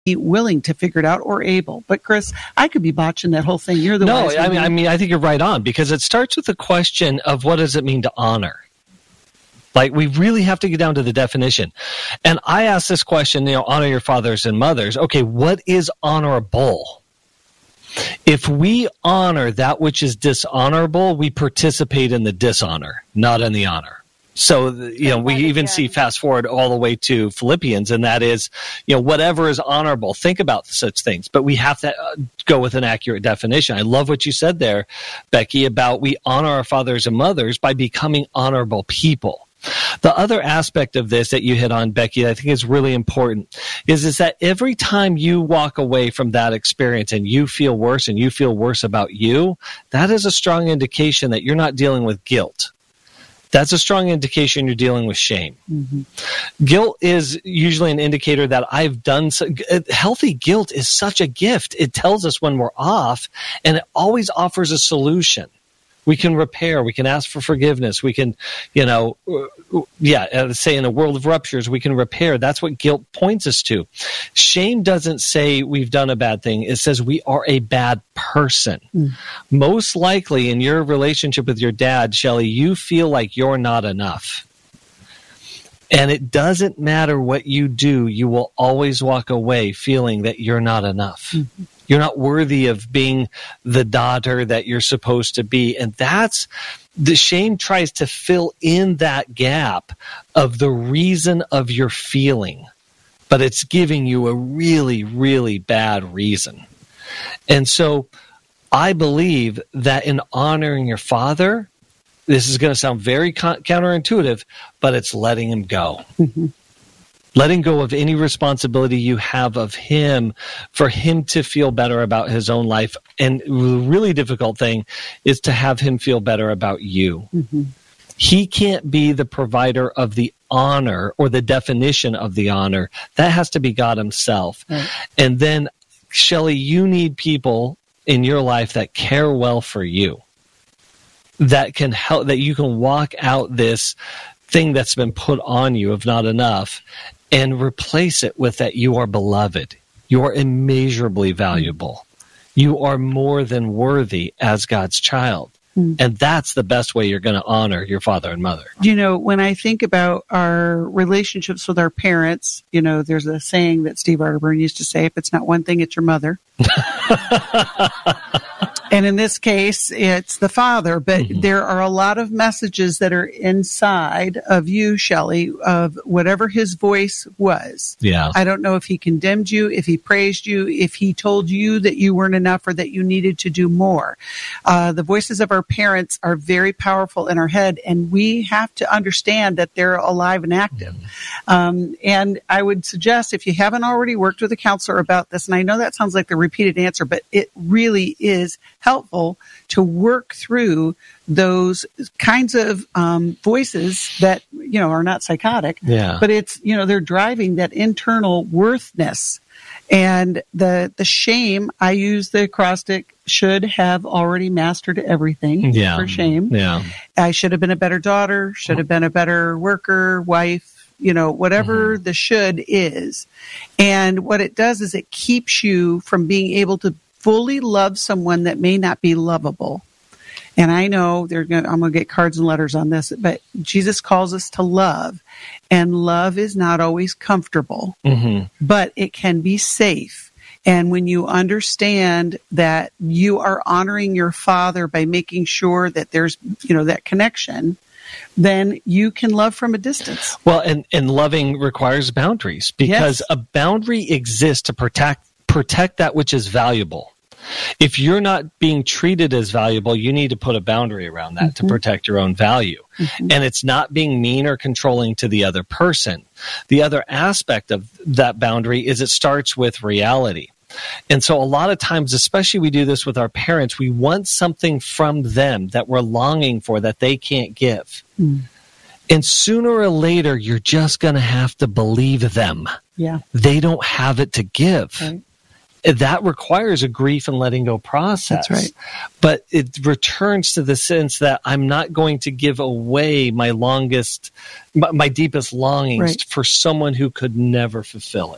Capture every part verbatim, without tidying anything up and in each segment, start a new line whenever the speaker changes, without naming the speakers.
willing to figure it out or able. But Chris, I could be botching that whole thing. You're the
no.
wise
I mean,
one.
I mean, I think you're right on, because it starts with the question of what does it mean to honor. Like, we really have to get down to the definition. And I ask this question, you know, honor your fathers and mothers. Okay, what is honorable? If we honor that which is dishonorable, we participate in the dishonor, not in the honor. So, you know, we even see fast forward all the way to Philippians, and that is, you know, whatever is honorable, think about such things. But we have to uh, go with an accurate definition. I love what you said there, Becky, about we honor our fathers and mothers by becoming honorable people. The other aspect of this that you hit on, Becky, I think is really important, is, is that every time you walk away from that experience and you feel worse and you feel worse about you, that is a strong indication that you're not dealing with guilt. That's a strong indication you're dealing with shame. Mm-hmm. Guilt is usually an indicator that I've done so, healthy guilt is such a gift. It tells us when we're off, and it always offers a solution. We can repair. We can ask for forgiveness. We can, you know, yeah, say in a world of ruptures, we can repair. That's what guilt points us to. Shame doesn't say we've done a bad thing. It says we are a bad person. Mm. Most likely in your relationship with your dad, Shelley, you feel like you're not enough. And it doesn't matter what you do, you will always walk away feeling that you're not enough. Mm-hmm. You're not worthy of being the daughter that you're supposed to be. And that's, the shame tries to fill in that gap of the reason of your feeling, but it's giving you a really, really bad reason. And so I believe that in honoring your father, this is going to sound very con- counterintuitive, but it's letting him go. Mm-hmm. Letting go of any responsibility you have of him for him to feel better about his own life. And the really difficult thing is to have him feel better about you. Mm-hmm. He can't be the provider of the honor or the definition of the honor. That has to be God himself. Right. And then, Shelley, you need people in your life that care well for you, that can help, that you can walk out this thing that's been put on you of not enough and replace it with that you are beloved. You are immeasurably valuable. You are more than worthy as God's child. Mm. And that's the best way you're going to honor your father and mother.
You know, when I think about our relationships with our parents, you know, there's a saying that Steve Arterburn used to say, if it's not one thing, it's your mother. And in this case, it's the father. But mm-hmm. there are a lot of messages that are inside of you, Shelley, of whatever his voice was.
Yeah.
I don't know if he condemned you, if he praised you, if he told you that you weren't enough or that you needed to do more. Uh, the voices of our parents are very powerful in our head, and we have to understand that they're alive and active. Mm-hmm. Um, and I would suggest, if you haven't already worked with a counselor about this, and I know that sounds like the repeated answer, but it really is helpful to work through those kinds of um, voices that, you know, are not psychotic,
yeah.
but it's, you know, they're driving that internal worthness. And the the shame, I use the acrostic, should have already mastered everything
yeah.
for shame.
Yeah.
I should have been a better daughter, should have been a better worker, wife, you know, whatever mm-hmm. the should is. And what it does is it keeps you from being able to fully love someone that may not be lovable. And I know they're going I'm going to get cards and letters on this, but Jesus calls us to love, and love is not always comfortable, mm-hmm. but it can be safe. And when you understand that you are honoring your father by making sure that there's, you know, that connection, then you can love from a distance.
Well, and, and loving requires boundaries, because
yes.
a boundary exists to protect protect that which is valuable. If you're not being treated as valuable, you need to put a boundary around that mm-hmm. to protect your own value. Mm-hmm. And it's not being mean or controlling to the other person. The other aspect of that boundary is it starts with reality. And so a lot of times, especially we do this with our parents, we want something from them that we're longing for that they can't give. Mm. And sooner or later, you're just going to have to believe them.
Yeah.
They don't have it to give.
Right.
That requires a grief and letting go process.
That's right.
But it returns to the sense that I'm not going to give away my longest, my, my deepest longings
right.
for someone who could never fulfill it.
Right.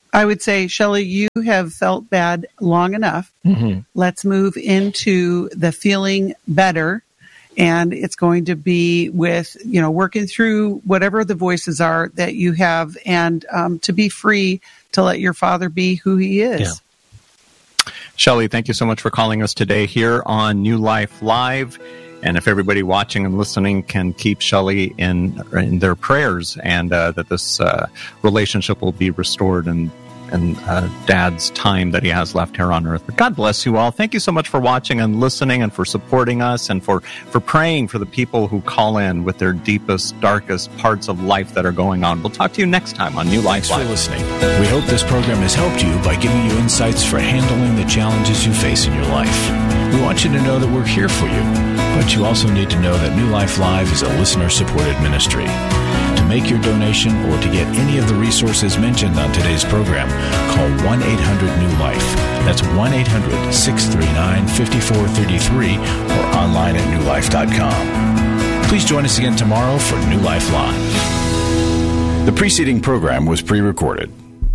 I would say, Shelley, you have felt bad long enough. Mm-hmm. Let's move into the feeling better. And it's going to be with, you know, working through whatever the voices are that you have, and um, to be free to let your Father be who he is.
Yeah. Shelley, thank you so much for calling us today here on New Life Live. And if everybody watching and listening can keep Shelley in in their prayers, and uh, that this uh, relationship will be restored and and uh, Dad's time that he has left here on earth. But God bless you all. Thank you so much for watching and listening, and for supporting us, and for, for praying for the people who call in with their deepest, darkest parts of life that are going on. We'll talk to you next time on New Life Live.
Thanks for listening. We hope this program has helped you by giving you insights for handling the challenges you face in your life. We want you to know that we're here for you, but you also need to know that New Life Live is a listener-supported ministry. To make your donation or to get any of the resources mentioned on today's program, call one eight hundred new life. That's one eight hundred, six three nine, five four three three or online at new life dot com. Please join us again tomorrow for New Life Live. The preceding program was pre-recorded.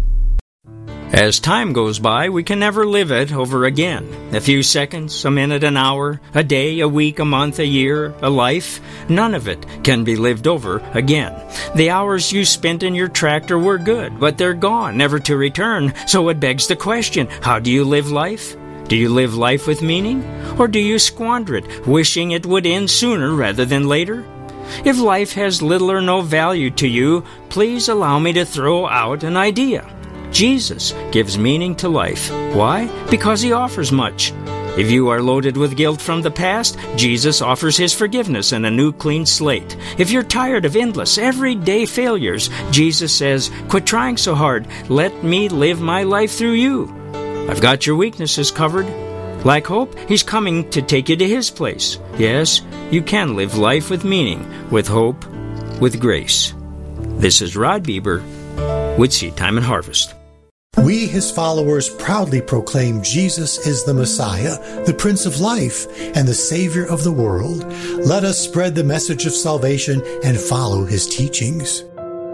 As time goes by, we can never live it over again. A few seconds, a minute, an hour, a day, a week, a month, a year, a life, none of it can be lived over again. The hours you spent in your tractor were good, but they're gone, never to return. So it begs the question, how do you live life? Do you live life with meaning? Or do you squander it, wishing it would end sooner rather than later? If life has little or no value to you, please allow me to throw out an idea. Jesus gives meaning to life. Why? Because he offers much. If you are loaded with guilt from the past, Jesus offers his forgiveness and a new clean slate. If you're tired of endless, everyday failures, Jesus says, quit trying so hard. Let me live my life through you. I've got your weaknesses covered. Like hope, he's coming to take you to his place. Yes, you can live life with meaning, with hope, with grace. This is Rod Bieber with Seed Time and Harvest.
We, his followers, proudly proclaim Jesus is the Messiah, the Prince of Life, and the Savior of the world. Let us spread the message of salvation and follow his teachings.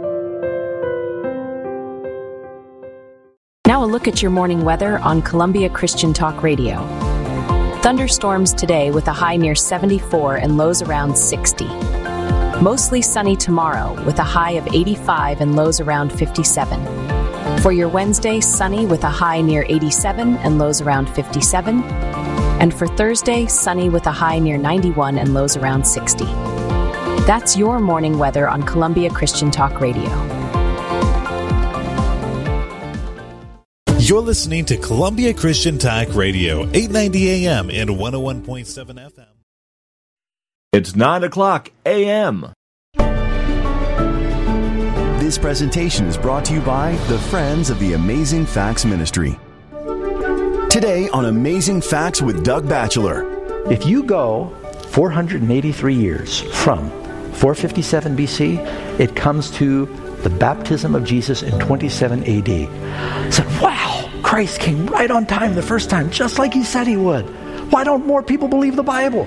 Now a look at your morning weather on Columbia Christian Talk Radio. Thunderstorms today with a high near seventy-four and lows around sixty. Mostly sunny tomorrow with a high of eighty-five and lows around fifty-seven. For your Wednesday, sunny with a high near eighty-seven and lows around fifty-seven. And for Thursday, sunny with a high near ninety-one and lows around sixty. That's your morning weather on Columbia Christian Talk Radio.
You're listening to Columbia Christian Talk Radio, eight ninety A M and one oh one point seven F M.
It's nine o'clock A M
This presentation is brought to you by the Friends of the Amazing Facts Ministry. Today on Amazing Facts with Doug Batchelor.
If you go four hundred eighty-three years from four fifty-seven B C, it comes to the baptism of Jesus in twenty-seven A D. I said, wow, Christ came right on time the first time, just like he said he would. Why don't more people believe the Bible?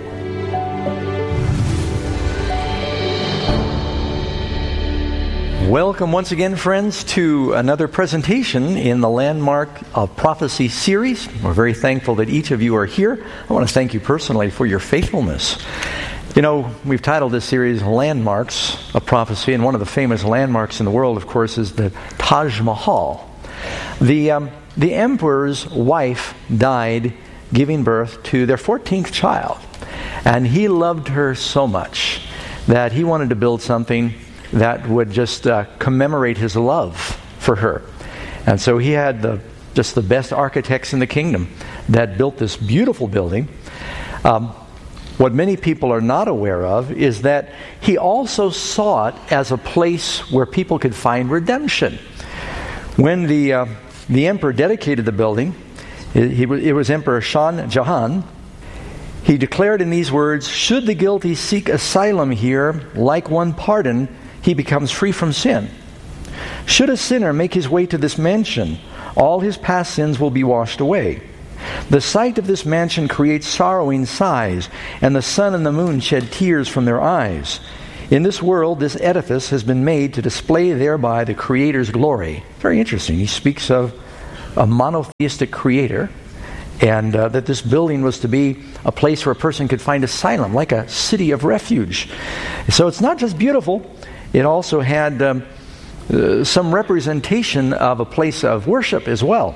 Welcome once again, friends, to another presentation in the Landmark of Prophecy series. We're very thankful that each of you are here. I want to thank you personally for your faithfulness. You know, we've titled this series Landmarks of Prophecy, and one of the famous landmarks in the world, of course, is the Taj Mahal. The, um, the emperor's wife died giving birth to their fourteenth child, and he loved her so much that he wanted to build something that would just uh, commemorate his love for her. And so he had the, just the best architects in the kingdom that built this beautiful building. Um, what many people are not aware of is that he also saw it as a place where people could find redemption. When the, uh, the emperor dedicated the building, it, he, it was Emperor Shah Jahan. He declared in these words, "Should the guilty seek asylum here, like one pardoned, he becomes free from sin. Should a sinner make his way to this mansion, all his past sins will be washed away. The sight of this mansion creates sorrowing sighs, and the sun and the moon shed tears from their eyes. In this world, this edifice has been made to display thereby the Creator's glory. Very interesting. He speaks of a monotheistic Creator, and uh, that this building was to be a place where a person could find asylum, like a city of refuge. So it's not just beautiful, it also had um, uh, some representation of a place of worship as well.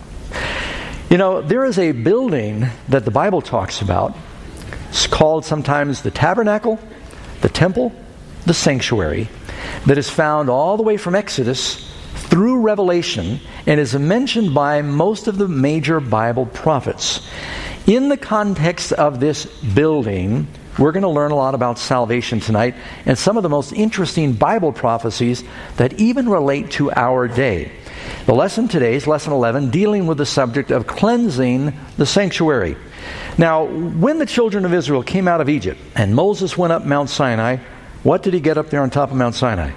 You know, there is a building that the Bible talks about. It's called sometimes the tabernacle, the temple, the sanctuary, that is found all the way from Exodus through Revelation and is mentioned by most of the major Bible prophets. In the context of this building, we're going to learn a lot about salvation tonight and some of the most interesting Bible prophecies that even relate to our day. The lesson today is lesson eleven, dealing with the subject of cleansing the sanctuary. Now, when the children of Israel came out of Egypt and Moses went up Mount Sinai, what did he get up there on top of Mount Sinai?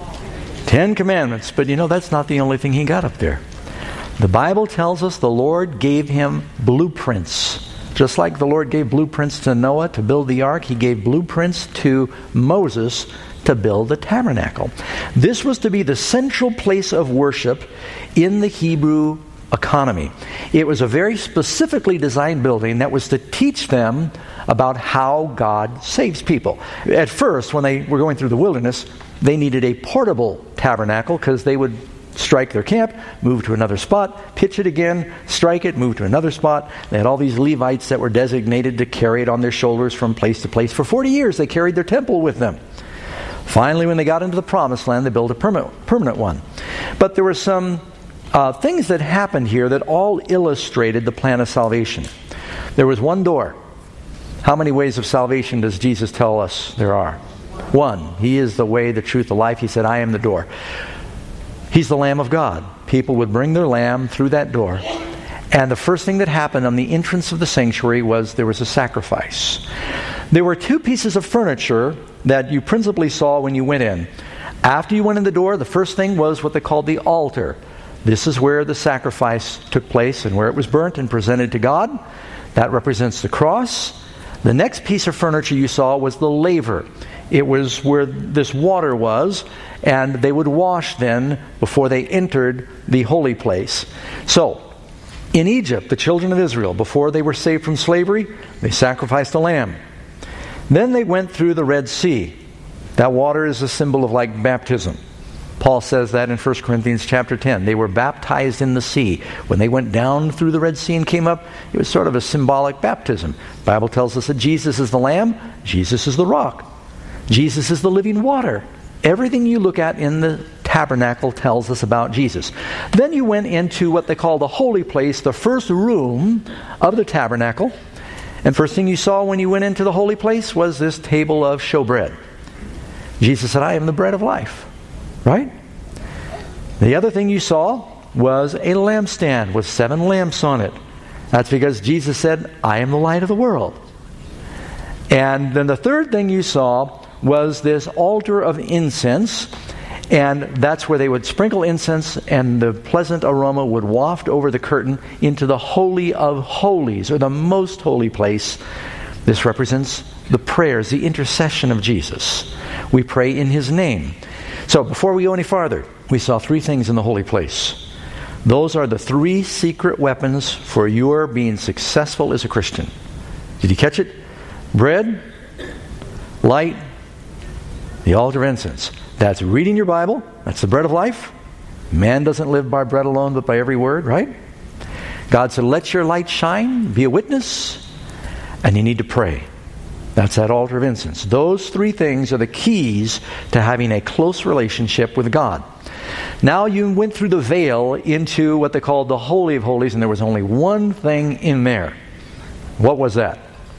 Ten Commandments. But you know, that's not the only thing he got up there. The Bible tells us the Lord gave him blueprints. Just like the Lord gave blueprints to Noah to build the ark, he gave blueprints to Moses to build the tabernacle. This was to be the central place of worship in the Hebrew economy. It was a very specifically designed building that was to teach them about how God saves people. At first, when they were going through the wilderness, they needed a portable tabernacle because they would strike their camp, move to another spot, pitch it again, strike it, move to another spot. They had all these Levites that were designated to carry it on their shoulders from place to place. For forty years, they carried their temple with them. Finally, when they got into the Promised Land, they built a permanent, permanent one. But there were some uh, things that happened here that all illustrated the plan of salvation. There was one door. How many ways of salvation does Jesus tell us there are? One. He is the way, the truth, the life. He said, I am the door. He's the Lamb of God. People would bring their lamb through that door. And the first thing that happened on the entrance of the sanctuary was there was a sacrifice. There were two pieces of furniture that you principally saw when you went in. After you went in the door, the first thing was what they called the altar. This is where the sacrifice took place and where it was burnt and presented to God. That represents the cross. The next piece of furniture you saw was the laver. It was where this water was, and they would wash then before they entered the holy place. So, in Egypt, the children of Israel, before they were saved from slavery, they sacrificed a lamb. Then they went through the Red Sea. That water is a symbol of like baptism. Paul says that in First Corinthians chapter ten. They were baptized in the sea. When they went down through the Red Sea and came up, it was sort of a symbolic baptism. The Bible tells us that Jesus is the Lamb, Jesus is the rock. Jesus is the living water. Everything you look at in the tabernacle tells us about Jesus. Then you went into what they call the holy place, the first room of the tabernacle. And first thing you saw when you went into the holy place was this table of showbread. Jesus said, I am the bread of life. Right? The other thing you saw was a lampstand with seven lamps on it. That's because Jesus said, I am the light of the world. And then the third thing you saw was this altar of incense. And that's where they would sprinkle incense, and the pleasant aroma would waft over the curtain into the Holy of Holies, or the most holy place. This represents the prayers, the intercession of Jesus. We pray in His name. So before we go any farther, we saw three things in the holy place. Those are the three secret weapons for your being successful as a Christian. Did you catch it? Bread, light, the altar of incense. That's reading your Bible. That's the bread of life. Man doesn't live by bread alone, but by every word, right? God said, let your light shine, be a witness, and you need to pray. That's that altar of incense. Those three things are the keys to having a close relationship with God. Now you went through the veil into what they called the Holy of Holies, and there was only one thing in there. What was that?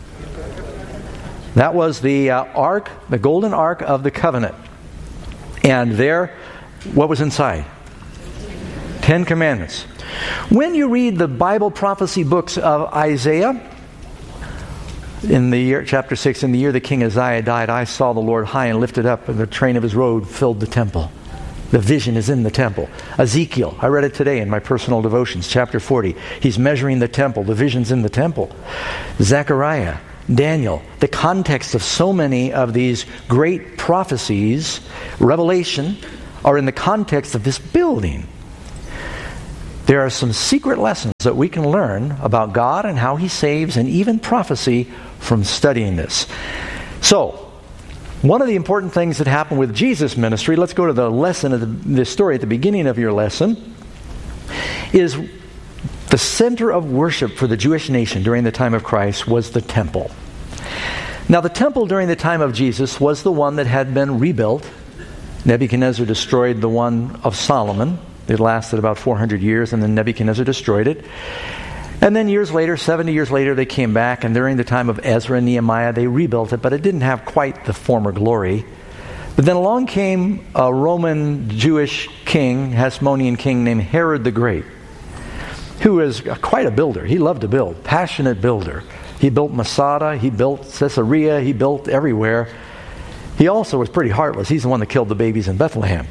That was the uh, ark, the golden ark of the covenant. And there, what was inside? Ten Commandments. When you read the Bible prophecy books of Isaiah, in the year, chapter six, in the year the king Uzziah died, I saw the Lord high and lifted up, and the train of His robe filled the temple. The vision is in the temple. Ezekiel, I read it today in my personal devotions, chapter forty. He's measuring the temple. The vision's in the temple. Zechariah, Daniel. The context of so many of these great prophecies, revelation, are in the context of this building. There are some secret lessons that we can learn about God and how He saves, and even prophecy, from studying this. So, one of the important things that happened with Jesus' ministry, let's go to the lesson of the, the story at the beginning of your lesson, is the center of worship for the Jewish nation during the time of Christ was the temple. Now, the temple during the time of Jesus was the one that had been rebuilt. Nebuchadnezzar destroyed the one of Solomon. It lasted about four hundred years, and then Nebuchadnezzar destroyed it. And then years later, seventy years later, they came back, and during the time of Ezra and Nehemiah, they rebuilt it, but it didn't have quite the former glory. But then along came a Roman Jewish king, Hasmonean king, named Herod the Great, who was quite a builder. He loved to build, passionate builder. He built Masada, he built Caesarea, he built everywhere. He also was pretty heartless. He's the one that killed the babies in Bethlehem.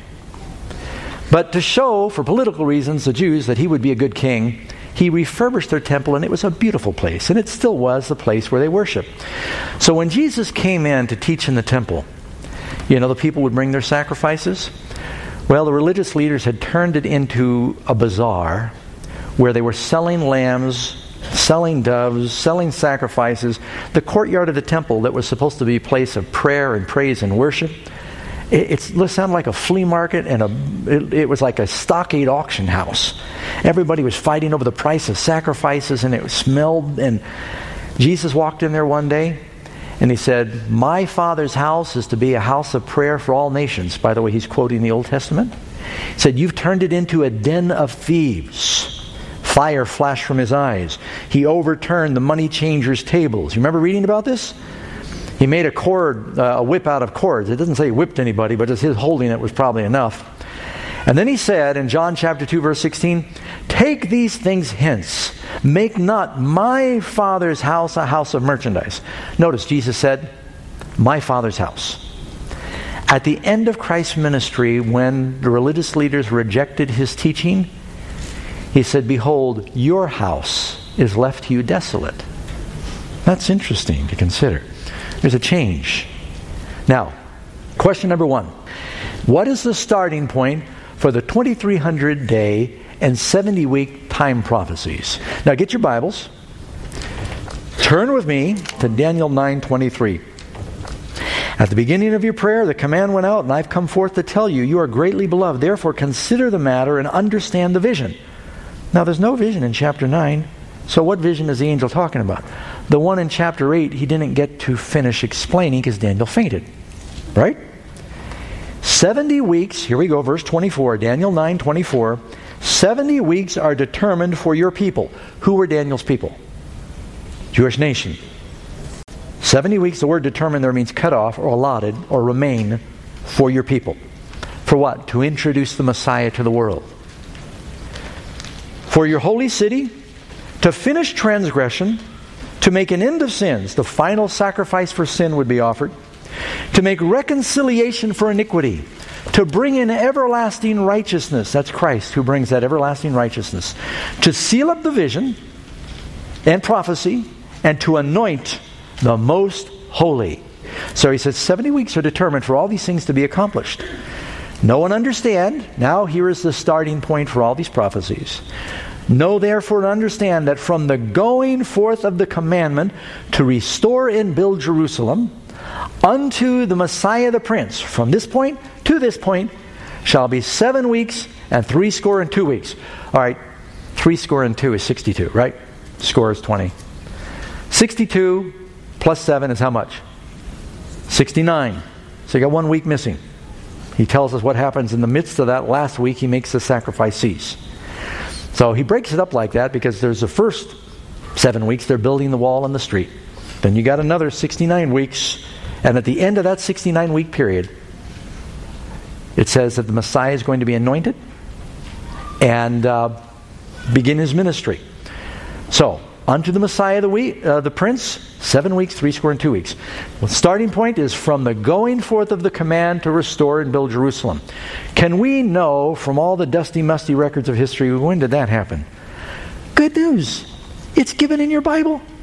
But to show, for political reasons, the Jews that he would be a good king, he refurbished their temple, and it was a beautiful place. And it still was the place where they worshiped. So when Jesus came in to teach in the temple, you know, the people would bring their sacrifices. Well, the religious leaders had turned it into a bazaar where they were selling lambs, selling doves, selling sacrifices. The courtyard of the temple that was supposed to be a place of prayer and praise and worship, It, it sounded like a flea market, and a, it, it was like a stockade auction house. Everybody was fighting over the price of sacrifices, and it smelled. And Jesus walked in there one day, and He said, "My Father's house is to be a house of prayer for all nations." By the way, He's quoting the Old Testament. He said, "You've turned it into a den of thieves." Fire flashed from His eyes. He overturned the money changers' tables. You remember reading about this? He made a cord, uh, a whip out of cords. It doesn't say He whipped anybody, but just His holding it was probably enough. And then He said in John chapter two, verse sixteen, "Take these things hence. Make not my Father's house a house of merchandise." Notice Jesus said, "My Father's house." At the end of Christ's ministry, when the religious leaders rejected His teaching, He said, "Behold, your house is left to you desolate." That's interesting to consider. There's a change. Now, question number one. What is the starting point for the twenty-three hundred day and seventy week time prophecies? Now get your Bibles. Turn with me to Daniel nine twenty-three. "At the beginning of your prayer, the command went out, and I've come forth to tell you, you are greatly beloved. Therefore, consider the matter and understand the vision." Now, there's no vision in chapter nine. So what vision is the angel talking about? The one in chapter eight, he didn't get to finish explaining because Daniel fainted. Right? seventy weeks, here we go, verse twenty-four, Daniel nine twenty-four. seventy weeks are determined for your people. Who were Daniel's people? Jewish nation. seventy weeks, the word determined there means cut off or allotted or remain for your people. For what? To introduce the Messiah to the world. For your holy city, to finish transgression, to make an end of sins, the final sacrifice for sin would be offered, to make reconciliation for iniquity, to bring in everlasting righteousness, that's Christ who brings that everlasting righteousness, to seal up the vision and prophecy, and to anoint the most holy. So he says seventy weeks are determined for all these things to be accomplished. Know and understand, now here is the starting point for all these prophecies. Know therefore and understand that from the going forth of the commandment to restore and build Jerusalem unto the Messiah the Prince, from this point to this point, shall be seven weeks and three score and two weeks. All right, three score and two is sixty-two, right? Score is twenty. sixty-two plus seven is how much? sixty-nine. So you got one week missing. He tells us what happens in the midst of that last week. He makes the sacrifice cease. So he breaks it up like that because there's the first seven weeks they're building the wall and the street. Then you got another sixty-nine weeks, and at the end of that sixty-nine week period, it says that the Messiah is going to be anointed and uh, begin His ministry. So, unto the Messiah the, week, uh, the Prince, seven weeks, three score and two weeks. Well, the starting point is from the going forth of the command to restore and build Jerusalem. Can we know from all the dusty, musty records of history, when did that happen? Good news. It's given in your Bible.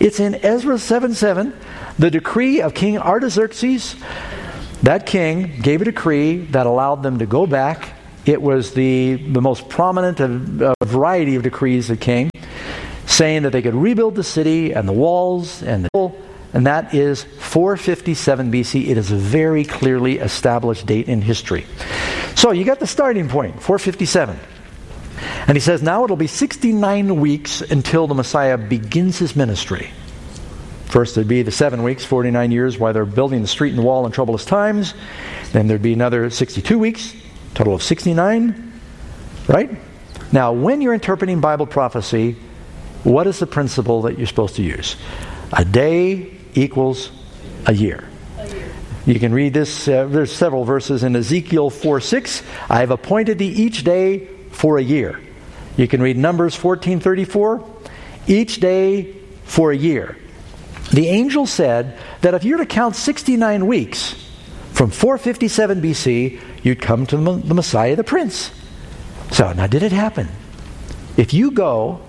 It's in Ezra seven seven, the decree of King Artaxerxes. That king gave a decree that allowed them to go back. It was the, the most prominent of a variety of decrees that came, saying that they could rebuild the city and the walls and the and that is four fifty-seven B C. It is a very clearly established date in history. So you got the starting point, four fifty-seven. And he says, now it'll be sixty-nine weeks until the Messiah begins his ministry. First there'd be the seven weeks, forty-nine years, while they're building the street and the wall in troublous times. Then there'd be another sixty-two weeks, total of sixty-nine. Right? Now, when you're interpreting Bible prophecy, what is the principle that you're supposed to use? A day equals a year. You can read this. Uh, there's several verses in Ezekiel four six. I have appointed thee each day for a year. You can read Numbers fourteen thirty-four. Each day for a year. The angel said that if you're to count sixty-nine weeks from four fifty-seven B C, you'd come to the Messiah, the Prince. So now, did it happen? If you go,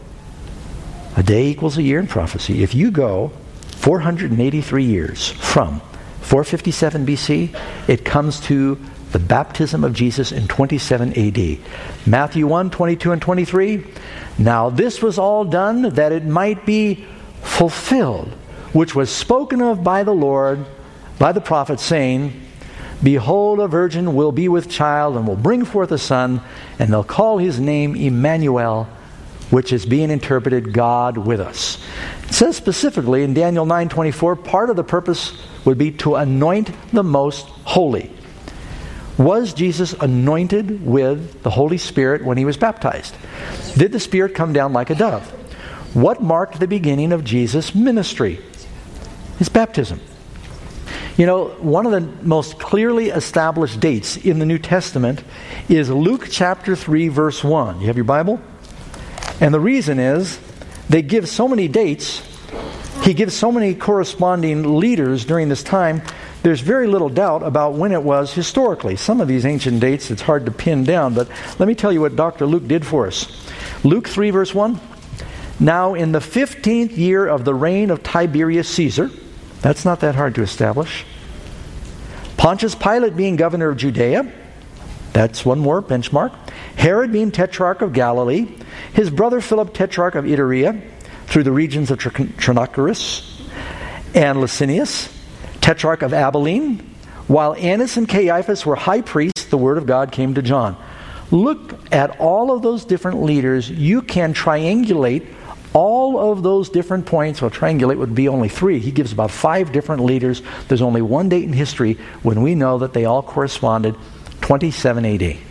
a day equals a year in prophecy. If you go four hundred eighty-three years from four fifty-seven B C, it comes to the baptism of Jesus in twenty-seven A D. Matthew one, twenty-two and twenty-three. Now this was all done that it might be fulfilled, which was spoken of by the Lord, by the prophet, saying, behold, a virgin will be with child and will bring forth a son, and they'll call his name Emmanuel, which is being interpreted God with us. It says specifically in Daniel nine twenty-four, part of the purpose would be to anoint the most holy. Was Jesus anointed with the Holy Spirit when he was baptized? Did the Spirit come down like a dove? What marked the beginning of Jesus' ministry? His baptism. You know, one of the most clearly established dates in the New Testament is Luke chapter three, verse one. You have your Bible? And the reason is, they give so many dates, he gives so many corresponding leaders during this time, there's very little doubt about when it was historically. Some of these ancient dates, it's hard to pin down, but let me tell you what Doctor Luke did for us. Luke three, verse one. Now in the fifteenth year of the reign of Tiberius Caesar, that's not that hard to establish, Pontius Pilate being governor of Judea, that's one more benchmark, Herod being tetrarch of Galilee, his brother Philip tetrarch of Iturea, through the regions of Trachonitis, and Licinius, tetrarch of Abilene, while Annas and Caiaphas were high priests, the word of God came to John. Look at all of those different leaders. You can triangulate all of those different points. Well, triangulate would be only three. He gives about five different leaders. There's only one date in history when we know that they all corresponded twenty-seven A D.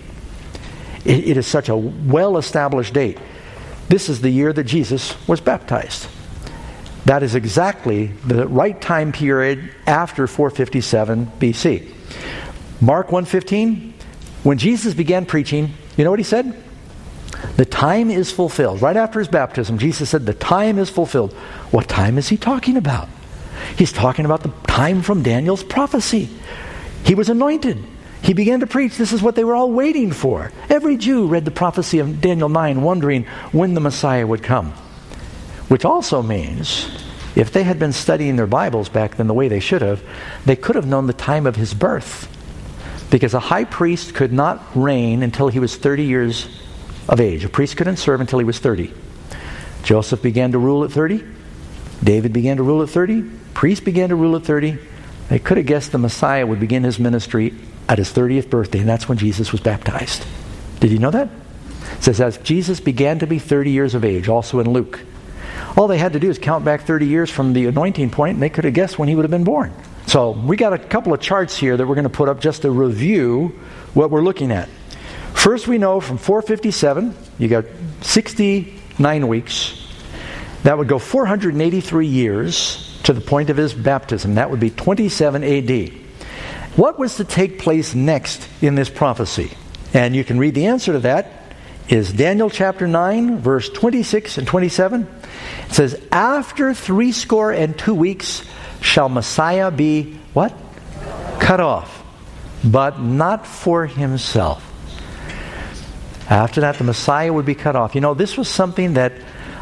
It, it is such a well-established date. This is the year that Jesus was baptized. That is exactly the right time period after four fifty-seven B C. Mark one fifteen, when Jesus began preaching, you know what he said? The time is fulfilled. Right after his baptism, Jesus said, the time is fulfilled. What time is he talking about? He's talking about the time from Daniel's prophecy. He was anointed. He began to preach. This is what they were all waiting for. Every Jew read the prophecy of Daniel nine, wondering when the Messiah would come. Which also means, if they had been studying their Bibles back then the way they should have, they could have known the time of his birth. Because a high priest could not reign until he was thirty years of age. A priest couldn't serve until he was thirty. Joseph began to rule at thirty. David began to rule at thirty. Priests began to rule at thirty. They could have guessed the Messiah would begin his ministry at his thirtieth birthday, and that's when Jesus was baptized. Did you know that? It says, as Jesus began to be thirty years of age, also in Luke. All they had to do is count back thirty years from the anointing point, and they could have guessed when he would have been born. So we got a couple of charts here that we're going to put up just to review what we're looking at. First, we know from four fifty-seven, you got sixty-nine weeks. That would go four hundred eighty-three years to the point of his baptism. That would be twenty-seven A D. What was to take place next in this prophecy? And you can read the answer to that is Daniel chapter nine, verse twenty-six and twenty-seven. It says, after three score and two weeks shall Messiah be, what? Cut off, but not for himself. After that, the Messiah would be cut off. You know, this was something that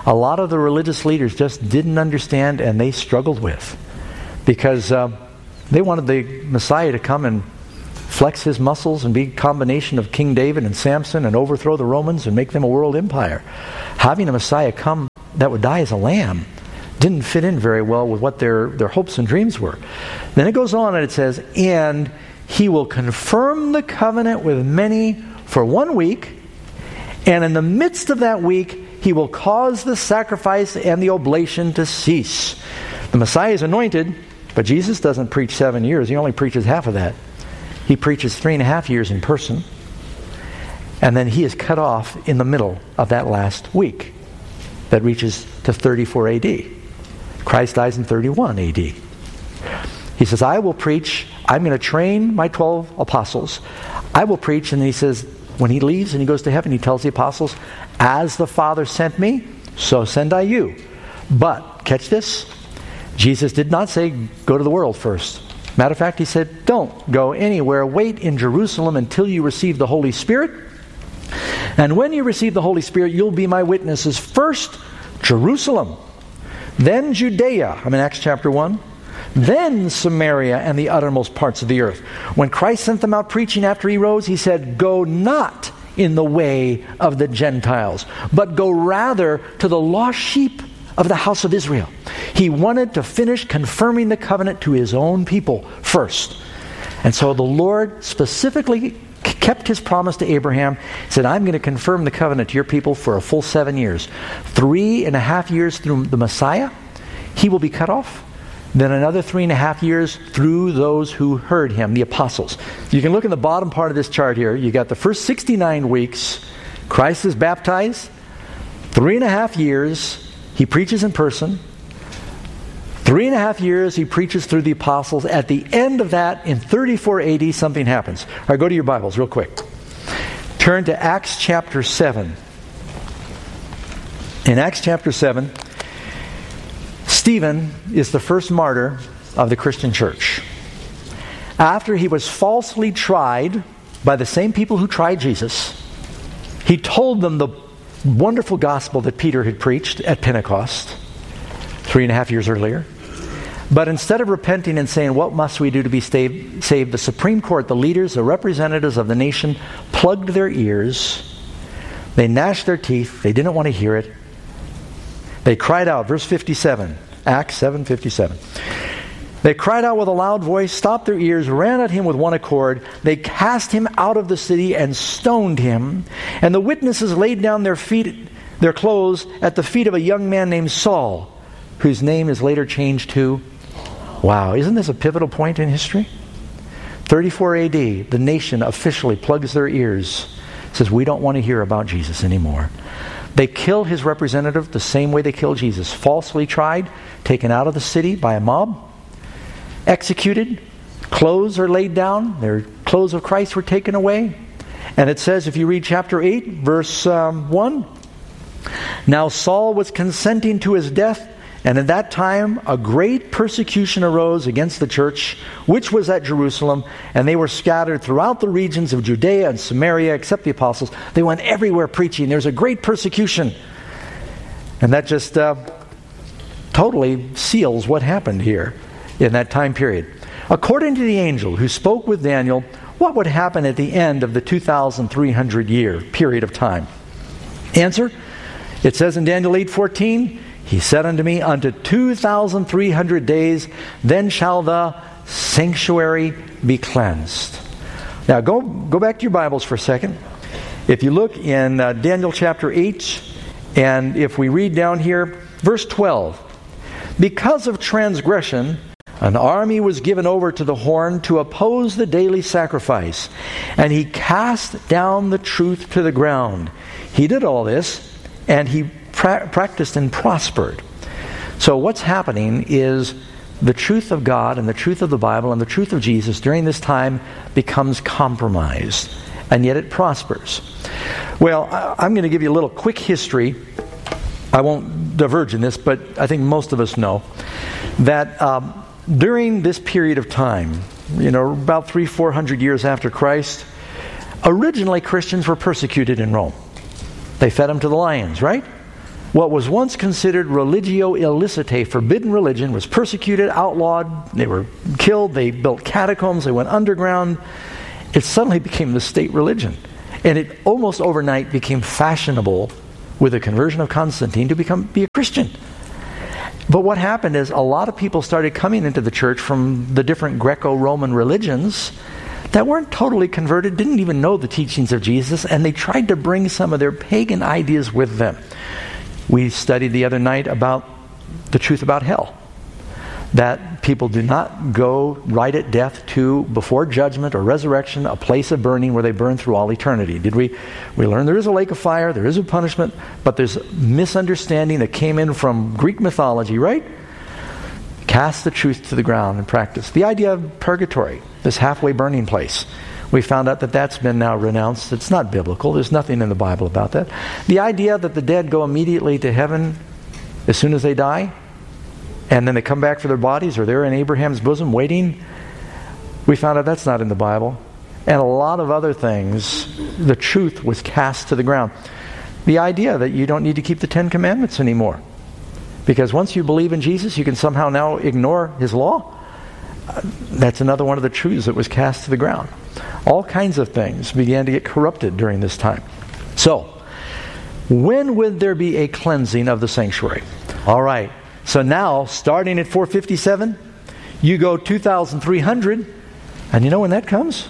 a lot of the religious leaders just didn't understand, and they struggled with. Because uh, they wanted the Messiah to come and flex his muscles and be a combination of King David and Samson and overthrow the Romans and make them a world empire. Having a Messiah come that would die as a lamb didn't fit in very well with what their, their hopes and dreams were. Then it goes on and it says, and he will confirm the covenant with many for one week, and in the midst of that week, he will cause the sacrifice and the oblation to cease. The Messiah is anointed, but Jesus doesn't preach seven years. He only preaches half of that. He preaches three and a half years in person, and then he is cut off in the middle of that last week that reaches to thirty-four A D. Christ dies in thirty-one A D. He says, I will preach, I'm going to train my twelve apostles. I will preach, and then he says, when he leaves and he goes to heaven, he tells the apostles, as the Father sent me, so send I you. But, catch this, Jesus did not say, go to the world first. Matter of fact, he said, don't go anywhere. Wait in Jerusalem until you receive the Holy Spirit. And when you receive the Holy Spirit, you'll be my witnesses. First, Jerusalem. Then Judea. I'm in Acts chapter one. Then Samaria and the uttermost parts of the earth. When Christ sent them out preaching after he rose, he said, go not in the way of the Gentiles, but go rather to the lost sheep of the house of Israel. He wanted to finish confirming the covenant to his own people first. And so the Lord specifically kept his promise to Abraham. He said, I'm going to confirm the covenant to your people for a full seven years. Three and a half years through the Messiah, he will be cut off. Then another three and a half years through those who heard him, the apostles. You can look in the bottom part of this chart here. You got the first sixty-nine weeks. Christ is baptized. Three and a half years, he preaches in person. Three and a half years, he preaches through the apostles. At the end of that, in thirty-four A D, something happens. All right, go to your Bibles real quick. Turn to Acts chapter seven. In Acts chapter seven, Stephen is the first martyr of the Christian church. After he was falsely tried by the same people who tried Jesus, he told them the wonderful gospel that Peter had preached at Pentecost three and a half years earlier. But instead of repenting and saying, what must we do to be saved, saved, the Supreme Court, the leaders, the representatives of the nation, plugged their ears. They gnashed their teeth. They didn't want to hear it. They cried out, verse fifty-seven, Acts seven fifty-seven. They cried out with a loud voice, stopped their ears, ran at him with one accord. They cast him out of the city and stoned him. And the witnesses laid down their feet, their clothes at the feet of a young man named Saul, whose name is later changed to, wow, isn't this a pivotal point in history? thirty-four A D, the nation officially plugs their ears, says, we don't want to hear about Jesus anymore. They kill his representative the same way they killed Jesus. Falsely tried, taken out of the city by a mob, executed, clothes are laid down, their clothes of Christ were taken away. And it says, if you read chapter eight, verse um, one, now Saul was consenting to his death, and at that time a great persecution arose against the church, which was at Jerusalem, and they were scattered throughout the regions of Judea and Samaria, except the apostles. They went everywhere preaching. There's a great persecution. And that just uh, totally seals what happened here in that time period. According to the angel who spoke with Daniel, what would happen at the end of the two thousand three hundred year period of time? Answer, it says in Daniel eight fourteen, he said unto me, unto two thousand three hundred days, then shall the sanctuary be cleansed. Now go, go back to your Bibles for a second. If you look in uh, Daniel chapter eight, and if we read down here, verse twelve, because of transgression, an army was given over to the horn to oppose the daily sacrifice, and he cast down the truth to the ground. He did all this, and he pra- practiced and prospered. So what's happening is the truth of God and the truth of the Bible and the truth of Jesus during this time becomes compromised, and yet it prospers. Well, I'm going to give you a little quick history. I won't diverge in this, but I think most of us know that um, during this period of time, you know, about three, four hundred years after Christ, originally Christians were persecuted in Rome. They fed them to the lions, right? What was once considered religio illicitae, forbidden religion, was persecuted, outlawed, they were killed, they built catacombs, they went underground. It suddenly became the state religion. And it almost overnight became fashionable with the conversion of Constantine to become be a Christian. But what happened is a lot of people started coming into the church from the different Greco-Roman religions that weren't totally converted, didn't even know the teachings of Jesus, and they tried to bring some of their pagan ideas with them. We studied the other night about the truth about hell. That people do not go right at death to, before judgment or resurrection, a place of burning where they burn through all eternity. Did we? We learned there is a lake of fire, there is a punishment, but there's misunderstanding that came in from Greek mythology, right? Cast the truth to the ground and practice. The idea of purgatory, this halfway burning place. We found out that that's been now renounced. It's not biblical. There's nothing in the Bible about that. The idea that the dead go immediately to heaven as soon as they die, and then they come back for their bodies, or they're in Abraham's bosom waiting, we found out that's not in the Bible. And a lot of other things, the truth was cast to the ground. The idea that you don't need to keep the Ten Commandments anymore, because once you believe in Jesus, you can somehow now ignore His law. Uh, that's another one of the truths that was cast to the ground. All kinds of things began to get corrupted during this time. So, when would there be a cleansing of the sanctuary? All right. So now, starting at four fifty-seven, you go two thousand three hundred, and you know when that comes?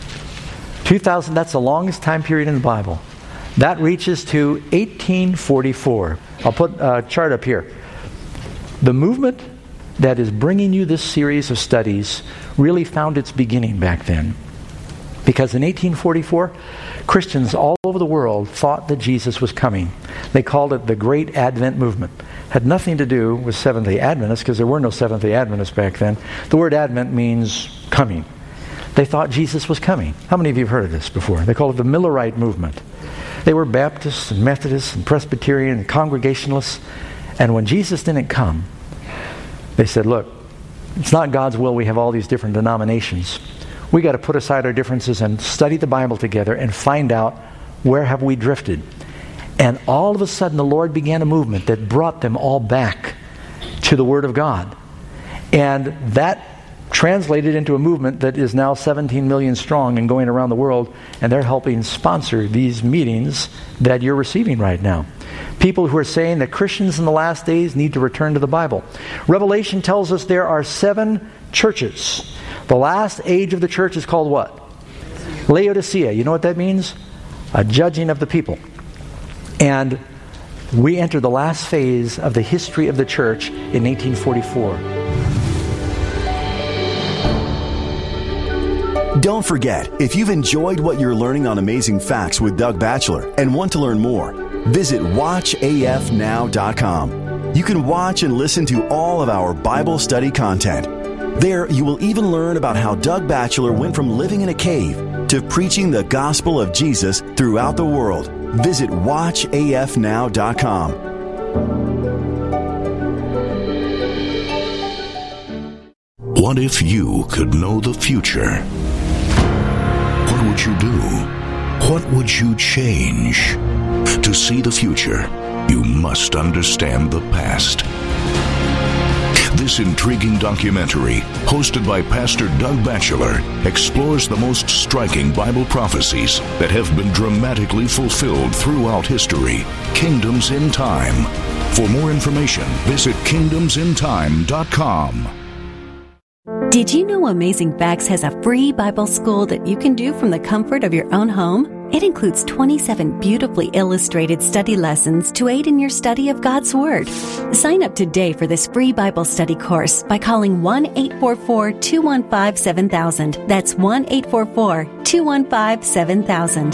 two thousand, that's the longest time period in the Bible. That reaches to eighteen forty-four. I'll put a chart up here. The movement that is bringing you this series of studies really found its beginning back then. Because in eighteen forty-four, Christians all over the world thought that Jesus was coming. They called it the Great Advent Movement. Had nothing to do with Seventh-day Adventists, because there were no Seventh-day Adventists back then. The word Advent means coming. They thought Jesus was coming. How many of you have heard of this before? They called it the Millerite Movement. They were Baptists and Methodists and Presbyterian and Congregationalists. And when Jesus didn't come, they said, look, it's not God's will we have all these different denominations. We got to put aside our differences and study the Bible together and find out where have we drifted. And all of a sudden the Lord began a movement that brought them all back to the Word of God. And that translated into a movement that is now seventeen million strong and going around the world, and they're helping sponsor these meetings that you're receiving right now. People who are saying that Christians in the last days need to return to the Bible. Revelation tells us there are seven churches. The last age of the church is called what? Laodicea. You know what that means? A judging of the people. And we enter the last phase of the history of the church in eighteen forty-four.
Don't forget, if you've enjoyed what you're learning on Amazing Facts with Doug Batchelor and want to learn more, visit watch A F now dot com. You can watch and listen to all of our Bible study content. There, you will even learn about how Doug Batchelor went from living in a cave to preaching the gospel of Jesus throughout the world. Visit watch A F now dot com.
What if you could know the future? What would you do? What would you change? To see the future, you must understand the past. This intriguing documentary, hosted by Pastor Doug Batchelor, explores the most striking Bible prophecies that have been dramatically fulfilled throughout history. Kingdoms in Time. For more information, visit kingdoms in time dot com.
Did you know Amazing Facts has a free Bible school that you can do from the comfort of your own home? It includes twenty-seven beautifully illustrated study lessons to aid in your study of God's Word. Sign up today for this free Bible study course by calling one eight four four, two one five, seven thousand. That's one eight four four, two one five, seven thousand.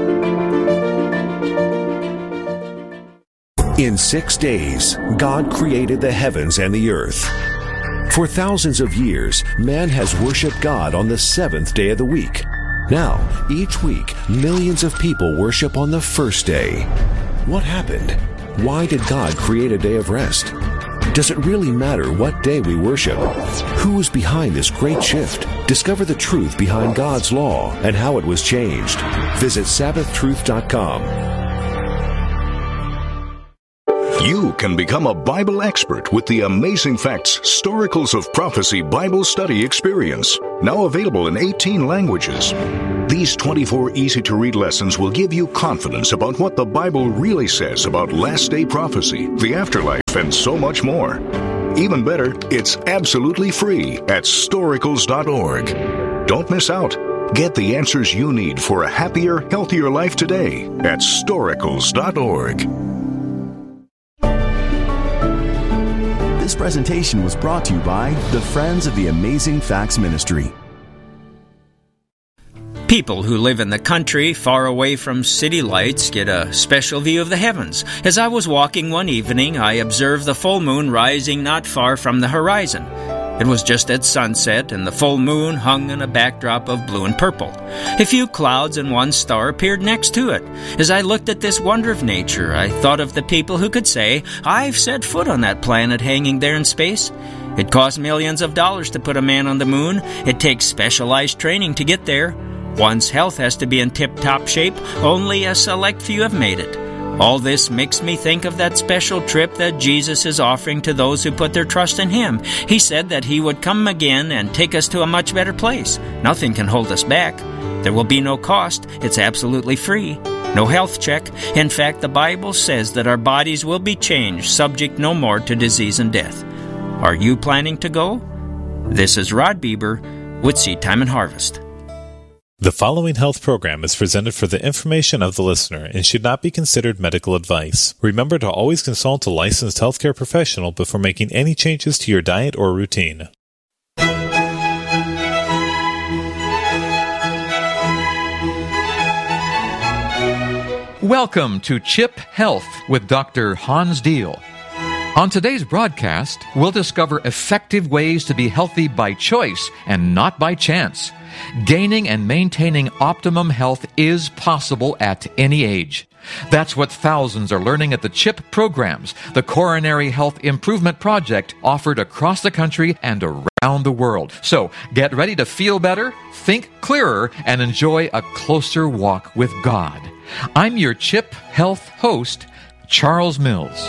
In six days, God created the heavens and the earth. For thousands of years, man has worshiped God on the seventh day of the week. Now, each week, millions of people worship on the first day. What happened? Why did God create a day of rest? Does it really matter what day we worship? Who is behind this great shift? Discover the truth behind God's law and how it was changed. Visit sabbath truth dot com.
You can become a Bible expert with the Amazing Facts Storicals of Prophecy Bible Study Experience, now available in eighteen languages. These twenty-four easy-to-read lessons will give you confidence about what the Bible really says about last-day prophecy, the afterlife, and so much more. Even better, it's absolutely free at storicals dot org. Don't miss out. Get the answers you need for a happier, healthier life today at storicals dot org.
This presentation was brought to you by the Friends of the Amazing Facts Ministry.
People who live in the country far away from city lights get a special view of the heavens. As I was walking one evening, I observed the full moon rising not far from the horizon. It was just at sunset, and the full moon hung in a backdrop of blue and purple. A few clouds and one star appeared next to it. As I looked at this wonder of nature, I thought of the people who could say, "I've set foot on that planet hanging there in space." It costs millions of dollars to put a man on the moon. It takes specialized training to get there. One's health has to be in tip-top shape. Only a select few have made it. All this makes me think of that special trip that Jesus is offering to those who put their trust in Him. He said that He would come again and take us to a much better place. Nothing can hold us back. There will be no cost. It's absolutely free. No health check. In fact, the Bible says that our bodies will be changed, subject no more to disease and death. Are you planning to go? This is Rod Bieber with Seed Time and Harvest.
The following health program is presented for the information of the listener and should not be considered medical advice. Remember to always consult a licensed healthcare professional before making any changes to your diet or routine.
Welcome to Chip Health with Doctor Hans Deal. On today's broadcast, we'll discover effective ways to be healthy by choice and not by chance. Gaining and maintaining optimum health is possible at any age. That's what thousands are learning at the CHIP programs, the Coronary Health Improvement Project, offered across the country and around the world. So get ready to feel better, think clearer, and enjoy a closer walk with God. I'm your CHIP Health host, Charles Mills.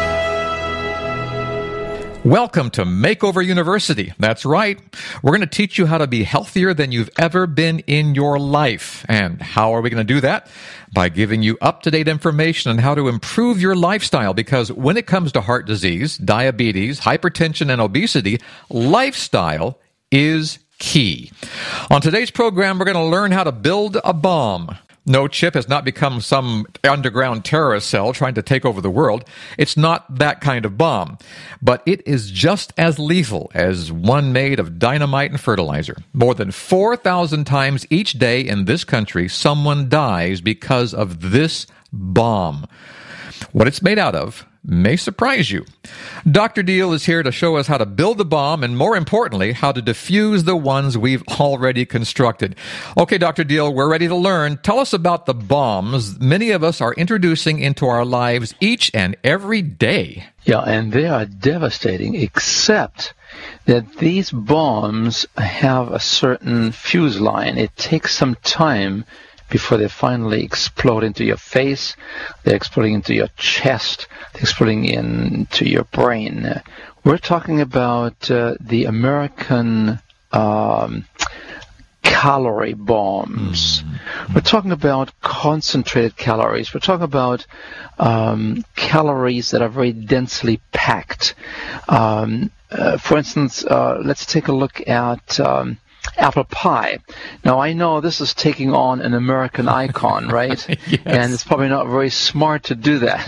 Welcome to Makeover University. That's right. We're going to teach you how to be healthier than you've ever been in your life. And how are we going to do that? By giving you up-to-date information on how to improve your lifestyle, because when it comes to heart disease, diabetes, hypertension, and obesity, lifestyle is key. On today's program, we're going to learn how to build a bomb. No, CHIP has not become some underground terrorist cell trying to take over the world. It's not that kind of bomb. But it is just as lethal as one made of dynamite and fertilizer. More than four thousand times each day in this country, someone dies because of this bomb. What it's made out of may surprise you. Doctor Deal is here to show us how to build the bomb and, more importantly, how to defuse the ones we've already constructed. Okay, Doctor Deal, we're ready to learn. Tell us about the bombs many of us are introducing into our lives each and every day.
Yeah, and they are devastating, except that these bombs have a certain fuse line. It takes some time before they finally explode into your face. They're exploding into your chest. They're exploding into your brain. We're talking about uh, the American um, calorie bombs. Mm. We're talking about concentrated calories. We're talking about um, calories that are very densely packed. Um, uh, for instance, uh, let's take a look at Um, apple pie. Now, I know this is taking on an American icon, right?
Yes.
And it's probably not very smart to do that.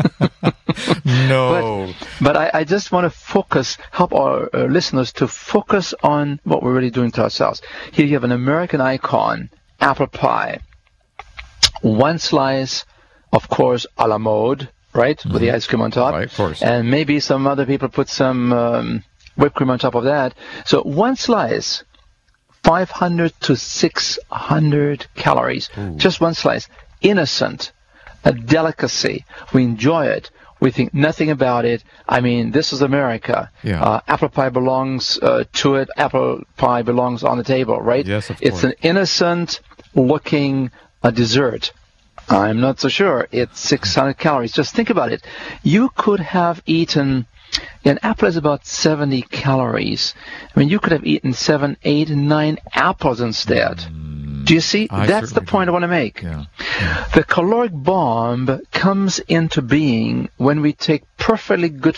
No.
But, but I, I just want to focus, help our uh, listeners to focus on what we're really doing to ourselves. Here you have an American icon, apple pie. One slice, of course, a la mode, right? Mm-hmm. With the ice cream on top.
Right, of course.
And maybe some other people put some um, whipped cream on top of that. So one slice, five hundred to six hundred calories. Ooh. Just one slice. Innocent. A delicacy. We enjoy it. We think nothing about it. I mean, this is America.
Yeah.
Uh, apple pie belongs uh, to it. Apple pie belongs on the table, right?
Yes, of
It's
course.
an innocent-looking uh, dessert. I'm not so sure. It's six hundred calories. Just think about it. You could have eaten, an apple is about seventy calories. I mean, you could have eaten seven, eight, nine apples instead. Mm, do you see?
I
That's the point do. I want to make.
Yeah. Yeah.
The caloric bomb comes into being when we take perfectly good